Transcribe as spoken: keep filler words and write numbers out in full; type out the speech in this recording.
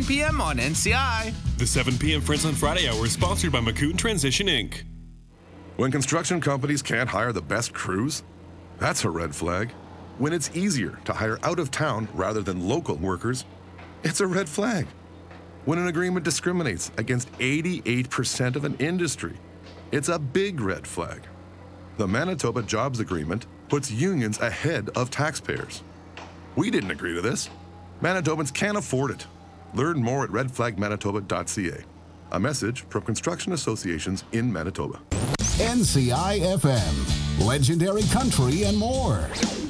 seven p.m. on N C I. The seven p.m. Friends on Friday Hour is sponsored by McCoon Transition, Incorporated. When construction companies can't hire the best crews, that's a red flag. When it's easier to hire out of town rather than local workers, it's a red flag. When an agreement discriminates against eighty-eight percent of an industry, it's a big red flag. The Manitoba Jobs Agreement puts unions ahead of taxpayers. We didn't agree to this. Manitobans can't afford it. Learn more at red flag manitoba dot c a. A message from construction associations in Manitoba. N C I F M, legendary country and more.